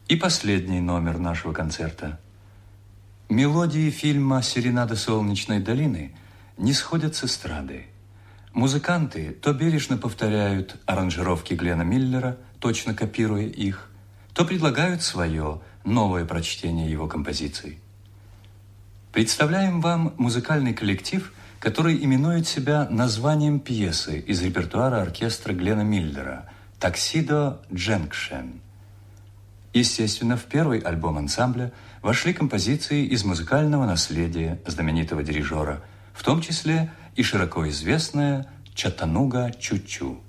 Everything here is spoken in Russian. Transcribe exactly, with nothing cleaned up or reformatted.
И последний номер нашего концерта. Мелодии фильма «Серенада солнечной долины» не сходят с эстрады. Музыканты то бережно повторяют аранжировки Глена Миллера, точно копируя их, то предлагают свое, новое прочтение его композиций. Представляем вам музыкальный коллектив, который именует себя названием пьесы из репертуара оркестра Глена Миллера «Таксидо Дженкшен». Естественно, в первый альбом ансамбля вошли композиции из музыкального наследия знаменитого дирижера, в том числе и широко известная «Чаттануга Чу-Чу».